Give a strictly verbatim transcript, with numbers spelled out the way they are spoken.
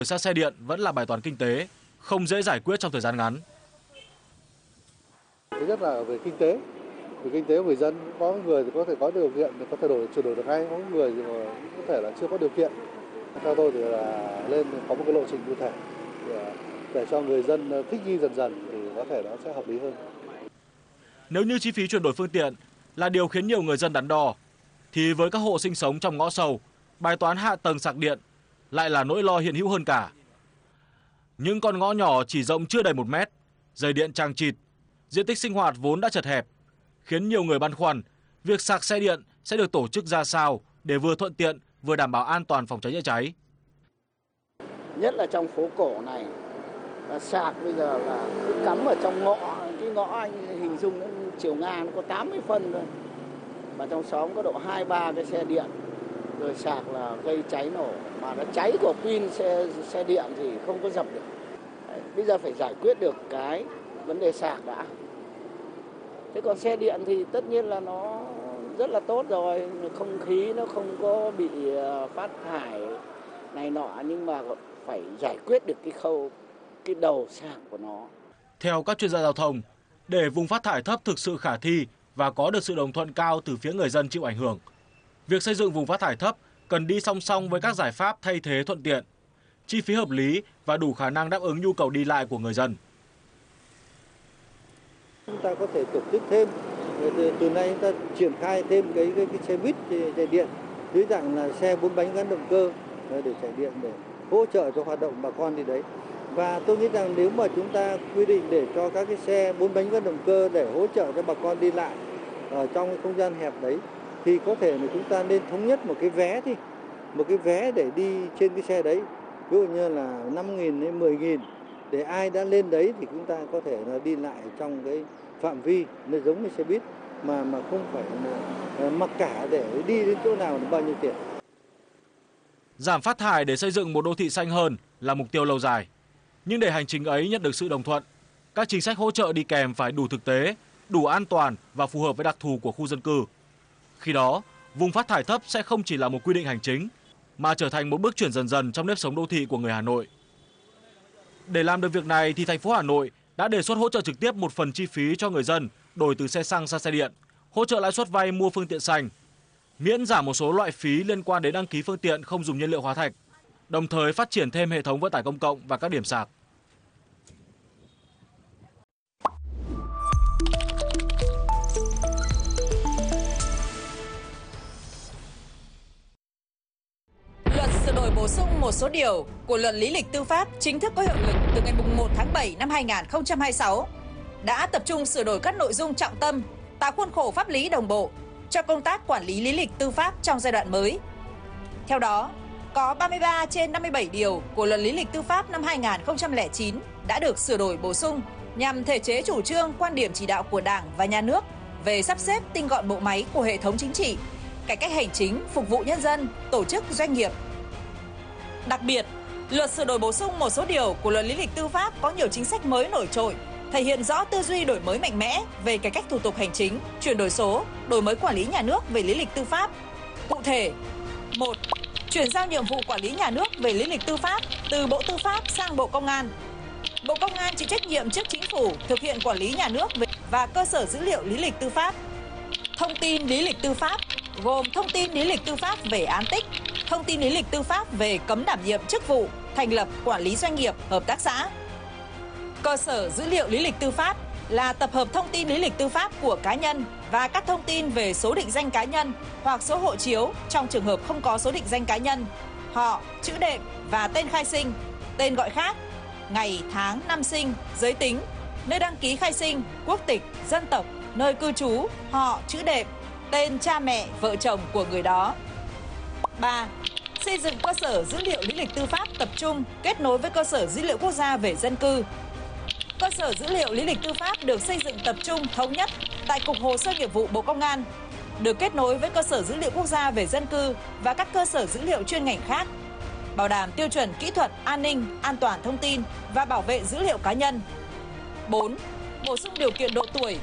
Xa xe điện vẫn là bài toán kinh tế, không dễ giải quyết trong thời gian ngắn. Thứ nhất là về kinh tế, về kinh tế của người dân, có người thì có thể có điều kiện thì có thể đổi chuyển đổi được ngay, có người thì có thể là chưa có điều kiện. Theo tôi thì là lên có một cái lộ trình cụ thể để, để cho người dân thích nghi dần dần thì có thể nó sẽ hợp lý hơn. Nếu như chi phí chuyển đổi phương tiện là điều khiến nhiều người dân đắn đo, thì với các hộ sinh sống trong ngõ sâu, bài toán hạ tầng sạc điện lại là nỗi lo hiện hữu hơn cả. Những con ngõ nhỏ chỉ rộng chưa đầy một mét, dây điện chằng chịt, diện tích sinh hoạt vốn đã chật hẹp, khiến nhiều người băn khoăn việc sạc xe điện sẽ được tổ chức ra sao để vừa thuận tiện vừa đảm bảo an toàn phòng cháy chữa cháy. Nhất là trong phố cổ này, sạc bây giờ là cứ cắm ở trong ngõ, cái ngõ anh hình dung nó chiều ngang nó có tám mươi phân thôi, mà trong xóm có độ hai ba cái xe điện, rồi sạc là gây cháy nổ, mà nó cháy của pin xe xe điện thì không có dập được. Đấy, bây giờ phải giải quyết được cái vấn đề sạc đã. Thế còn xe điện thì tất nhiên là nó rất là tốt rồi, không khí nó không có bị phát thải này nọ, nhưng mà phải giải quyết được cái khâu, cái đầu sạc của nó. Theo các chuyên gia giao thông, để vùng phát thải thấp thực sự khả thi và có được sự đồng thuận cao từ phía người dân chịu ảnh hưởng, việc xây dựng vùng phát thải thấp cần đi song song với các giải pháp thay thế thuận tiện, chi phí hợp lý và đủ khả năng đáp ứng nhu cầu đi lại của người dân. Chúng ta có thể tổ chức thêm, từ, từ nay chúng ta triển khai thêm cái, cái, cái xe buýt chạy điện dưới dạng là xe bốn bánh gắn động cơ để chạy điện để hỗ trợ cho hoạt động bà con đi đấy. Và tôi nghĩ rằng nếu mà chúng ta quy định để cho các cái xe bốn bánh gắn động cơ để hỗ trợ cho bà con đi lại ở trong cái không gian hẹp đấy, thì có thể là chúng ta nên thống nhất một cái vé đi, một cái vé để đi trên cái xe đấy, ví dụ như là năm nghìn đến mười nghìn, để ai đã lên đấy thì chúng ta có thể là đi lại trong cái phạm vi nó giống như xe buýt, mà mà không phải là mặc cả để đi đến chỗ nào là bao nhiêu tiền. Giảm phát thải để xây dựng một đô thị xanh hơn là mục tiêu lâu dài. Nhưng để hành trình ấy nhận được sự đồng thuận, các chính sách hỗ trợ đi kèm phải đủ thực tế, đủ an toàn và phù hợp với đặc thù của khu dân cư. Khi đó, vùng phát thải thấp sẽ không chỉ là một quy định hành chính, mà trở thành một bước chuyển dần dần trong nếp sống đô thị của người Hà Nội. Để làm được việc này thì thành phố Hà Nội đã đề xuất hỗ trợ trực tiếp một phần chi phí cho người dân đổi từ xe xăng sang xe điện, hỗ trợ lãi suất vay mua phương tiện xanh, miễn giảm một số loại phí liên quan đến đăng ký phương tiện không dùng nhiên liệu hóa thạch, đồng thời phát triển thêm hệ thống vận tải công cộng và các điểm sạc. Luật sửa đổi bổ sung một số điều của Luật Lý lịch tư pháp chính thức có hiệu lực từ ngày mùng một tháng bảy năm hai nghìn không trăm hai mươi sáu đã tập trung sửa đổi các nội dung trọng tâm, tạo khuôn khổ pháp lý đồng bộ cho công tác quản lý lý lịch tư pháp trong giai đoạn mới. Theo đó, có ba mươi ba trên năm mươi bảy điều của Luật Lý lịch tư pháp năm hai nghìn không trăm lẻ chín đã được sửa đổi bổ sung nhằm thể chế chủ trương, quan điểm chỉ đạo của Đảng và Nhà nước về sắp xếp tinh gọn bộ máy của hệ thống chính trị, cải cách hành chính, phục vụ nhân dân, tổ chức doanh nghiệp. Đặc biệt, luật sửa đổi bổ sung một số điều của Luật Lý lịch tư pháp có nhiều chính sách mới nổi trội, thể hiện rõ tư duy đổi mới mạnh mẽ về cải cách thủ tục hành chính, chuyển đổi số, đổi mới quản lý nhà nước về lý lịch tư pháp. Cụ thể, một. Chuyển giao nhiệm vụ quản lý nhà nước về lý lịch tư pháp từ Bộ Tư pháp sang Bộ Công an. Bộ Công an chịu trách nhiệm trước Chính phủ thực hiện quản lý nhà nước về và cơ sở dữ liệu lý lịch tư pháp. Thông tin lý lịch tư pháp gồm thông tin lý lịch tư pháp về án tích, thông tin lý lịch tư pháp về cấm đảm nhiệm chức vụ, thành lập, quản lý doanh nghiệp, hợp tác xã. Cơ sở dữ liệu lý lịch tư pháp là tập hợp thông tin lý lịch tư pháp của cá nhân và các thông tin về số định danh cá nhân hoặc số hộ chiếu trong trường hợp không có số định danh cá nhân, họ, chữ đệm và tên khai sinh, tên gọi khác, ngày, tháng, năm sinh, giới tính, nơi đăng ký khai sinh, quốc tịch, dân tộc, nơi cư trú, họ, chữ đệm, tên cha mẹ, vợ chồng của người đó. ba. Xây dựng cơ sở dữ liệu lý lịch tư pháp tập trung kết nối với cơ sở dữ liệu quốc gia về dân cư. Cơ sở dữ liệu lý lịch tư pháp được xây dựng tập trung thống nhất tại Cục Hồ sơ Nghiệp vụ Bộ Công an, được kết nối với cơ sở dữ liệu quốc gia về dân cư và các cơ sở dữ liệu chuyên ngành khác, bảo đảm tiêu chuẩn kỹ thuật, an ninh, an toàn thông tin và bảo vệ dữ liệu cá nhân. bốn. Bổ sung điều kiện độ tuổi